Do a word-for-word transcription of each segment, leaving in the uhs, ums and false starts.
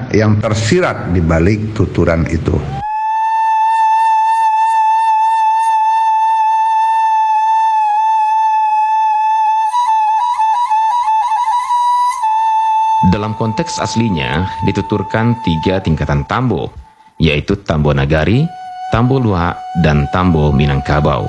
yang tersirat di balik tuturan itu. Dalam konteks aslinya dituturkan tiga tingkatan tambo, yaitu Tambo Nagari, Tambo Luhak, dan Tambo Minangkabau.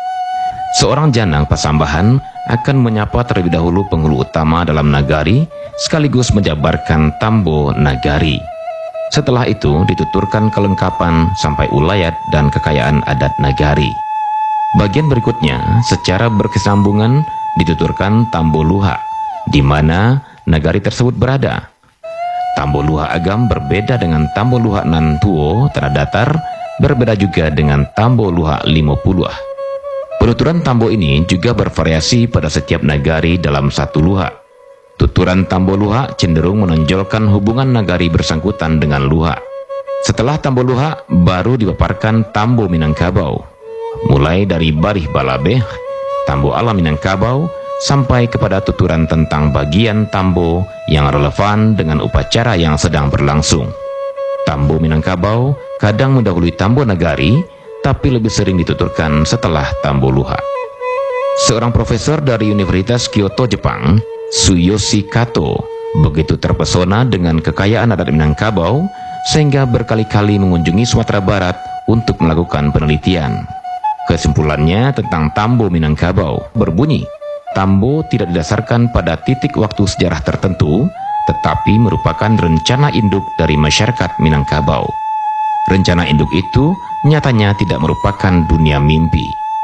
Seorang janang Pasambahan akan menyapa terlebih dahulu penghulu utama dalam nagari sekaligus menjabarkan Tambo Nagari. Setelah itu dituturkan kelengkapan sampai ulayat dan kekayaan adat nagari. Bagian berikutnya secara berkesinambungan dituturkan Tambo Luhak, di mana nagari tersebut berada. Tambo Luhak Agam berbeda dengan Tambo Luhak Nan Tuo Tanah Datar, berbeda juga dengan Tambo Luhak Limo Puluh. Penuturan tambo ini juga bervariasi pada setiap nagari dalam satu luhak. Tuturan Tambo Luhak cenderung menonjolkan hubungan nagari bersangkutan dengan luhak. Setelah Tambo Luhak baru dipaparkan Tambo Minangkabau, mulai dari Barih Balabeh, Tambo Alam Minangkabau, sampai kepada tuturan tentang bagian tambo yang relevan dengan upacara yang sedang berlangsung. Tambo Minangkabau kadang mendahului Tambo Nagari, tapi lebih sering dituturkan setelah Tambo Luhak. Seorang profesor dari Universitas Kyoto, Jepang, Tsuyoshi Kato, begitu terpesona dengan kekayaan adat Minangkabau sehingga berkali-kali mengunjungi Sumatera Barat untuk melakukan penelitian. Kesimpulannya tentang Tambo Minangkabau berbunyi, tambo tidak didasarkan pada titik waktu sejarah tertentu, tetapi merupakan rencana induk dari masyarakat Minangkabau. Rencana induk itu nyatanya tidak merupakan dunia mimpi.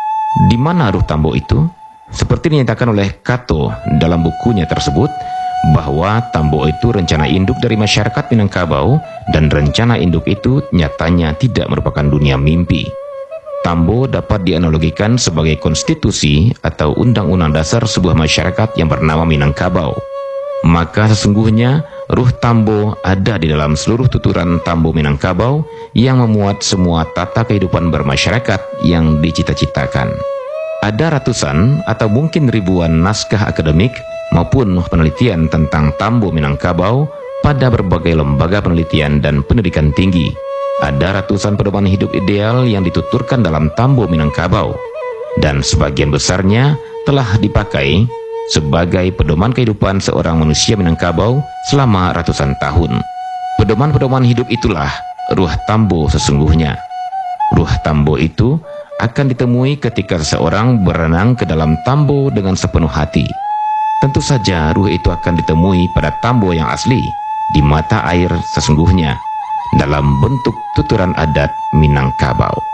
Di mana ruh tambo itu? Seperti dinyatakan oleh Kato dalam bukunya tersebut, bahwa tambo itu rencana induk dari masyarakat Minangkabau, dan rencana induk itu nyatanya tidak merupakan dunia mimpi. Tambo dapat dianalogikan sebagai konstitusi atau undang-undang dasar sebuah masyarakat yang bernama Minangkabau. Maka sesungguhnya ruh tambo ada di dalam seluruh tuturan Tambo Minangkabau yang memuat semua tata kehidupan bermasyarakat yang dicita-citakan. Ada ratusan atau mungkin ribuan naskah akademik maupun penelitian tentang Tambo Minangkabau pada berbagai lembaga penelitian dan pendidikan tinggi. Ada ratusan pedoman hidup ideal yang dituturkan dalam Tambo Minangkabau, dan sebagian besarnya telah dipakai sebagai pedoman kehidupan seorang manusia Minangkabau selama ratusan tahun. Pedoman-pedoman hidup itulah ruh tambo sesungguhnya. Ruh tambo itu akan ditemui ketika seseorang berenang ke dalam tambo dengan sepenuh hati. Tentu saja ruh itu akan ditemui pada tambo yang asli, di mata air sesungguhnya, dalam bentuk tuturan adat Minangkabau.